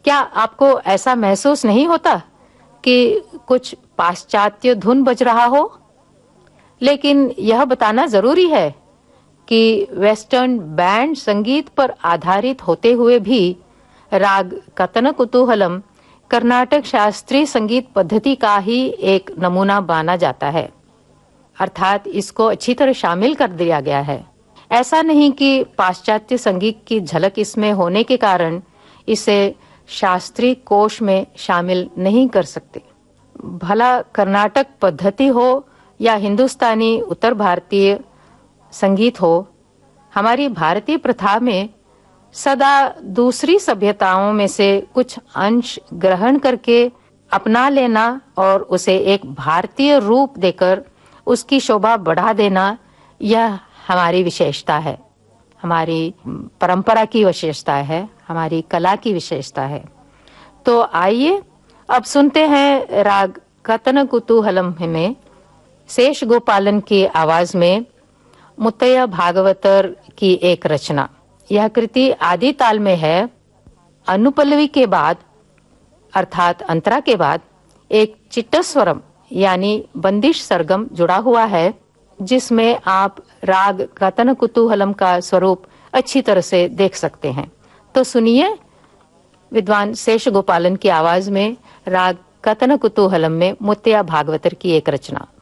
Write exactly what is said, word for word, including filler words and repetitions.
क्या आपको ऐसा महसूस नहीं होता कि कुछ पाश्चात्य धुन बज रहा हो? लेकिन यह बताना जरूरी है कि वेस्टर्न बैंड संगीत पर आधारित होते हुए भी राग कतन कुतूहलम कर्नाटक शास्त्रीय संगीत पद्धति का ही एक नमूना माना जाता है, अर्थात इसको अच्छी तरह शामिल कर दिया गया है। ऐसा नहीं कि पाश्चात्य संगीत की झलक इसमें होने के कारण इसे शास्त्रीय कोश में शामिल नहीं कर सकते। भला कर्नाटक पद्धति हो या हिंदुस्तानी उत्तर भारतीय संगीत हो, हमारी भारतीय प्रथा में सदा दूसरी सभ्यताओं में से कुछ अंश ग्रहण करके अपना लेना और उसे एक भारतीय रूप देकर उसकी शोभा बढ़ा देना, यह हमारी विशेषता है, हमारी परंपरा की विशेषता है, हमारी कला की विशेषता है। तो आइए अब सुनते हैं राग कतन कुतूहलम में शेष गोपालन की आवाज में मुत्तैया भागवतर की एक रचना। यह कृति आदि ताल में है। अनुपल्लवी के बाद अर्थात अंतरा के बाद एक चिट्टस्वरम यानी बंदिश सरगम जुड़ा हुआ है, जिसमें आप राग कतन कुतूहलम का स्वरूप अच्छी तरह से देख सकते हैं। तो सुनिए विद्वान शेष गोपालन की आवाज में राग कतन कुतूहलम में मुत्तैया भागवतर की एक रचना।